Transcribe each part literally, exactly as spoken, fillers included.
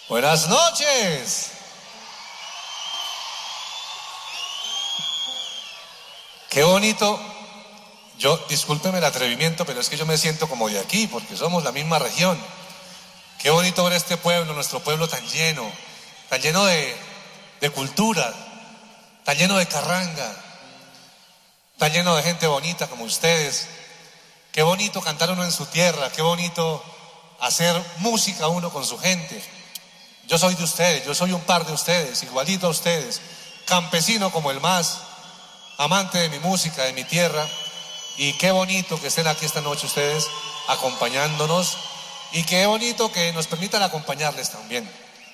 Buenas noches. Qué bonito. Yo, discúlpeme el atrevimiento, pero es que yo me siento como de aquí, porque somos la misma región. Qué bonito ver este pueblo, nuestro pueblo tan lleno, tan lleno de, de cultura, tan lleno de carranga, tan lleno de gente bonita como ustedes. Qué bonito cantar uno en su tierra, qué bonito hacer música uno con su gente. Yo soy de ustedes, yo soy un par de ustedes, igualito a ustedes, campesino como el más, amante de mi música, de mi tierra. Y qué bonito que estén aquí esta noche ustedes acompañándonos, y qué bonito que nos permitan acompañarles también.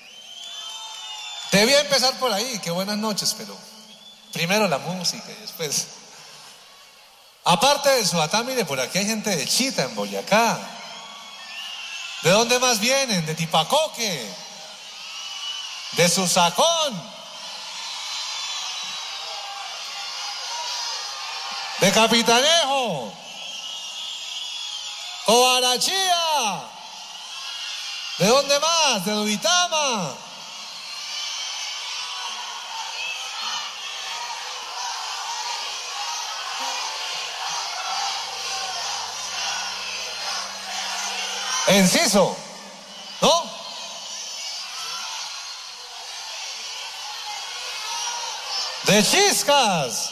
Debí empezar por ahí, qué buenas noches, pero primero la música y después. Aparte de Soatá, mire, por aquí hay gente de Chita, en Boyacá. ¿De dónde más vienen? De Tipacoque, de Susacón, de Capitanejo, Cobarachía. ¿De dónde más? De Duitama. Enciso, ¿no? De Chiscas.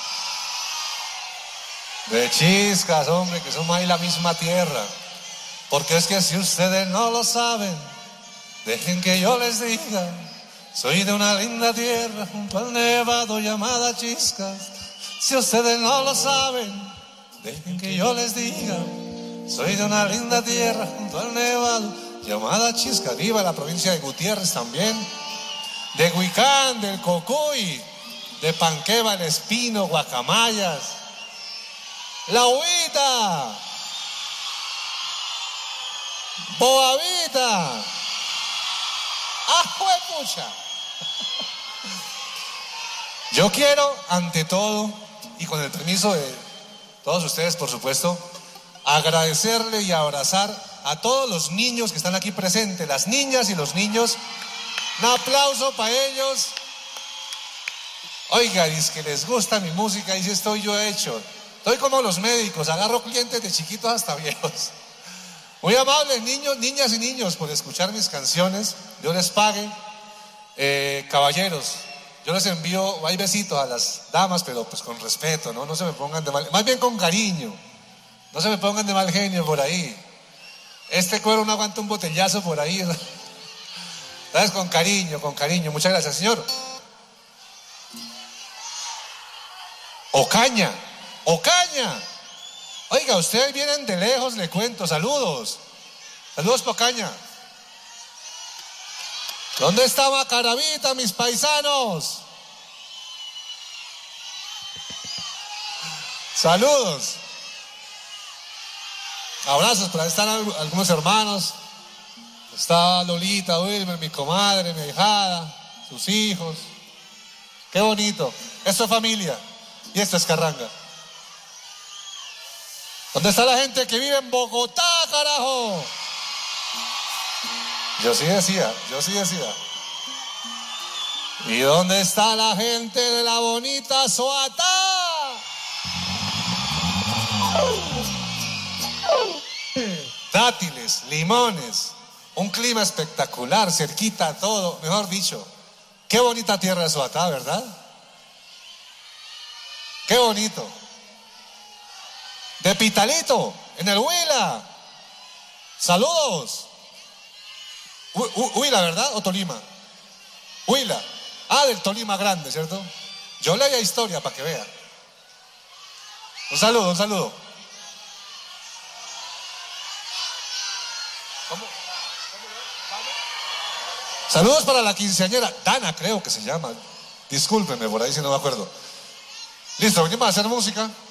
De Chiscas, hombre, que somos ahí la misma tierra. Porque es que si ustedes no lo saben, dejen que yo les diga. Soy de una linda tierra junto al nevado llamada Chiscas. Si ustedes no lo saben, dejen que yo les diga. Soy de una linda tierra junto al nevado llamada Chiscas. Viva la provincia de Gutiérrez también. De Huicán, del Cocuy, de Panqueva, El Espino, Guacamayas, La Huita, Boavita. ¡Ah, juepucha! Yo quiero, ante todo, y con el permiso de todos ustedes, por supuesto, agradecerle y abrazar a todos los niños que están aquí presentes, las niñas y los niños. Un aplauso para ellos. Oiga, es que les gusta mi música y si estoy yo hecho. Estoy como los médicos, agarro clientes de chiquitos hasta viejos. Muy amables niños, niñas y niños por escuchar mis canciones. Dios les pague. Eh, caballeros, yo les envío, hay besitos a las damas, pero pues con respeto, ¿no? No se me pongan de mal, más bien con cariño. No se me pongan de mal genio por ahí. Este cuero no aguanta un botellazo por ahí, ¿no? ¿Sabes? Con cariño, con cariño. Muchas gracias, señor. Ocaña, Ocaña. Oiga, ustedes vienen de lejos, le cuento. Saludos. Saludos, Ocaña. ¿Dónde está Macaravita, mis paisanos? Saludos. Abrazos, por ahí están algunos hermanos. Está Lolita, Wilmer, mi comadre, mi ahijada, sus hijos. Qué bonito. Esto es familia y esto es carranga. ¿Dónde está la gente que vive en Bogotá, carajo? Yo sí decía, yo sí decía. ¿Y dónde está la gente de la bonita Soatá? Dátiles, limones, un clima espectacular, cerquita todo, mejor dicho. Qué bonita tierra de Soatá, ¿verdad? Qué bonito. De Pitalito, en el Huila. Saludos. Huila, ¿verdad? ¿O Tolima? Huila. Ah, del Tolima grande, ¿cierto? Yo leía historia para que vea. Un saludo, un saludo. ¿Cómo? Saludos para la quinceañera, Dana creo que se llama. Discúlpenme por ahí si no me acuerdo. Listo, venimos a hacer música.